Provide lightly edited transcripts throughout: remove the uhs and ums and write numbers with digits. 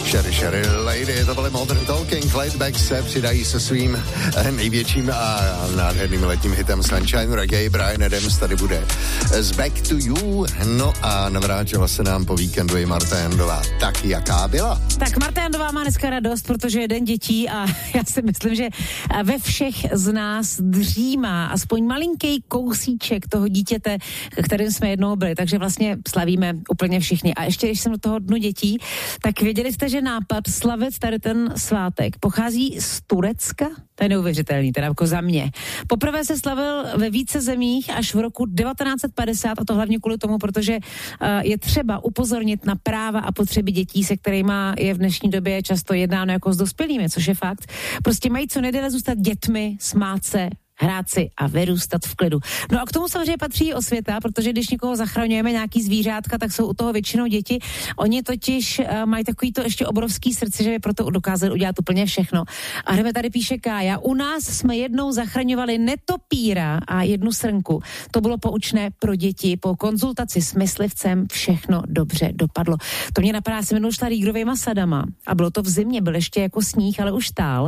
Sherry Lady, to byly Modern Talking, Laidback se přidají se svým největším a nádherným letním hitem Sunshine Reggae. Bryan Adams tady bude z Back to You. No a navrátila se nám po víkendu i Marta Jandová. Tak jaká byla? Tak Marta Jandová má dneska radost, protože je den dětí a já si myslím, že ve všech z nás dřímá aspoň malinký kousíček toho dítěte, kterým jsme jednou byli, takže vlastně slavíme úplně všichni. A ještě, když jsem do toho dnu dětí, tak věděli jste, že nápad slavit tady ten svátek pochází z Turecka? To je neuvěřitelný, teda jako za mě. Poprvé se slavil ve více zemích až v roku 1950 a to hlavně kvůli tomu, protože je třeba upozornit na práva a potřeby dětí, se kterými je v dnešní době často jednáno jako s dospělými, což je fakt. Prostě mají co nejdéle zůstat dětmi, smát se, hrát si a vyrůstat v klidu. No a k tomu samozřejmě patří osvěta, protože když někoho zachraňujeme, nějaký zvířátka, tak jsou u toho většinou děti. Oni totiž mají takový to ještě obrovský srdce, že by proto dokázali udělat úplně všechno. A hned tady píše Kája, u nás jsme jednou zachraňovali netopíra a jednu srnku. To bylo poučné pro děti. Po konzultaci s myslivcem všechno dobře dopadlo. To mě napadá, jsem jednou šla rýgrovejma sadama a bylo to v zimě, byl ještě jako sníh, ale už tál.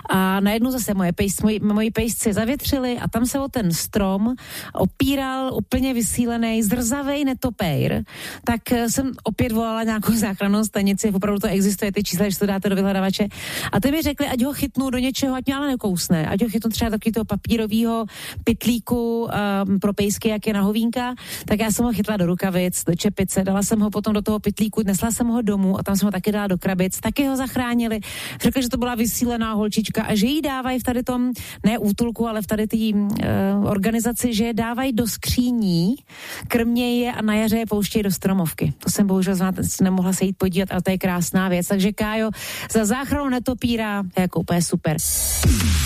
A najednou zase moji pejsci zavětřili a tam se o ten strom opíral úplně vysílený, zrzavej netopejr, tak jsem opět volala nějakou záchrannou stanici, opravdu to existuje, ty čísla, když to dáte do vyhledávače. A ty mi řekli, ať ho chytnu do něčeho, ať mě ale nekousne, ať ho chytnu třeba takový toho papírového pytlíku pro pejsky, jak je na hovínka, tak já jsem ho chytla do rukavic, do čepice, dala jsem ho potom do toho pytlíku, nesla jsem ho domů a tam jsem ho taky dala do krabic, taky ho zachránili. Řekli, že to byla vysílená holčička a že jí dávají v tady tom, ne útulku, ale v tady té organizaci, že je dávají do skříní, krmějí je a na jaře je pouštějí do stromovky. To jsem bohužel nemohla se jít podívat, ale to je krásná věc. Takže Kájo, za záchranu netopíra je jako úplně super.